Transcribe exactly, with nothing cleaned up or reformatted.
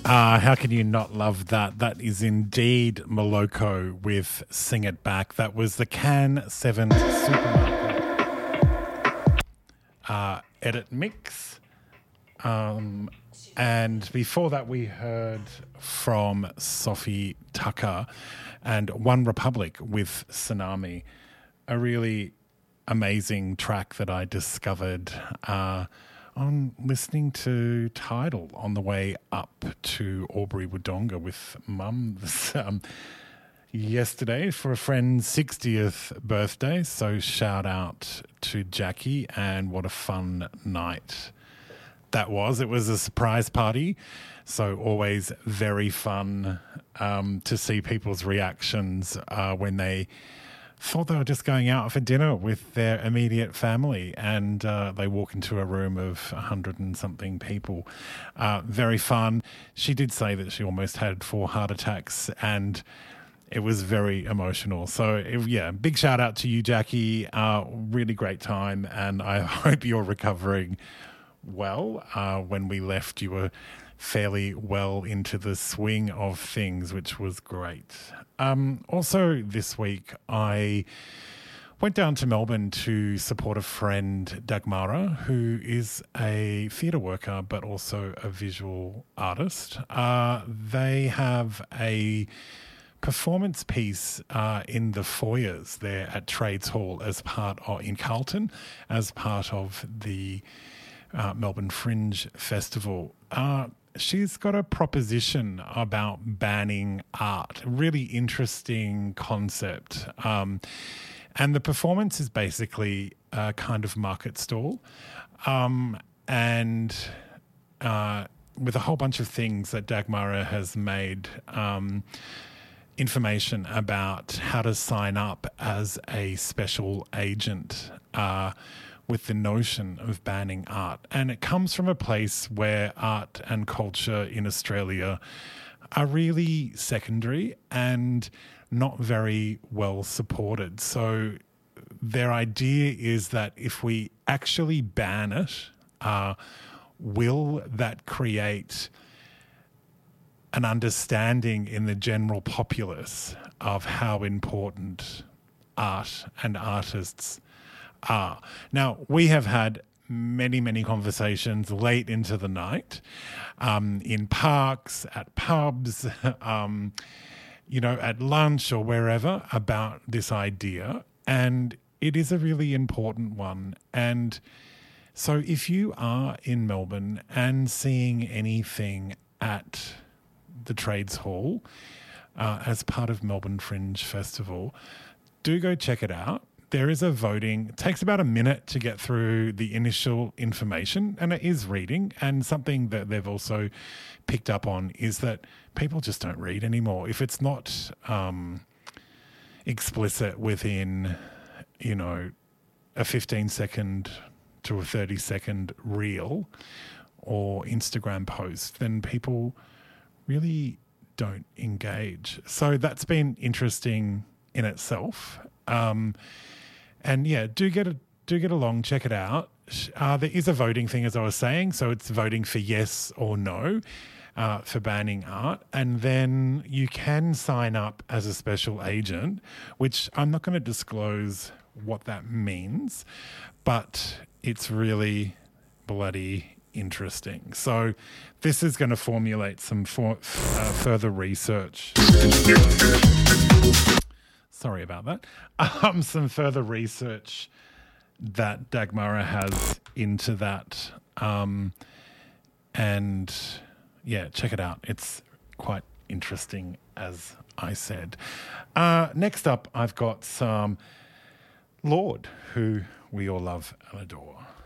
Uh, how can you not love that? That is indeed Moloko with Sing It Back. That was the Can seven Supermarket uh, edit mix. Um, and before that, we heard from Sophie Tucker and One Republic with Tsunami, a really amazing track that I discovered uh, on listening to Tidal on the way up to Albury Wodonga with Mum this, um, yesterday for a friend's sixtieth birthday. So shout out to Jackie, and what a fun night that was. It was a surprise party, so always very fun um, to see people's reactions uh, when they thought they were just going out for dinner with their immediate family, and uh, they walk into a room of a hundred and something people. Uh, very fun. She did say that she almost had four heart attacks, and it was very emotional. So, it, yeah, big shout out to you, Jackie. Uh, really great time, and I hope you're recovering well. Uh, when we left, you were fairly well into the swing of things, which was great. Um, also this week, I went down to Melbourne to support a friend, Dagmara, who is a theatre worker but also a visual artist. Uh, they have a performance piece uh, in the foyers there at Trades Hall as part of, in Carlton, as part of the uh, Melbourne Fringe Festival. Uh, She's got a proposition about banning art, a really interesting concept. Um, and the performance is basically a kind of market stall, um, and uh, with a whole bunch of things that Dagmara has made um, information about how to sign up as a special agent uh with the notion of banning art. And it comes from a place where art and culture in Australia are really secondary and not very well supported. So their idea is that if we actually ban it, uh, will that create an understanding in the general populace of how important art and artists are. Now, we have had many, many conversations late into the night, um, in parks, at pubs, um, you know, at lunch or wherever about this idea. And it is a really important one. And so if you are in Melbourne and seeing anything at the Trades Hall uh, as part of Melbourne Fringe Festival, do go check it out. There is a voting. It takes about a minute to get through the initial information, and it is reading. And something that they've also picked up on is that people just don't read anymore. If it's not um, explicit within, you know, a fifteen second to a thirty second reel or Instagram post, then people really don't engage. So that's been interesting in itself. Um, And yeah, do get a, do get along, check it out. Uh, there is a voting thing, as I was saying, so it's voting for yes or no uh, for banning art, and then you can sign up as a special agent, which I'm not going to disclose what that means, but it's really bloody interesting. So this is going to formulate some for, uh, further research. Sorry about that. Um, some further research that Dagmara has into that. Um, and yeah, check it out. It's quite interesting, as I said. Uh, next up, I've got some Lorde, who we all love and adore.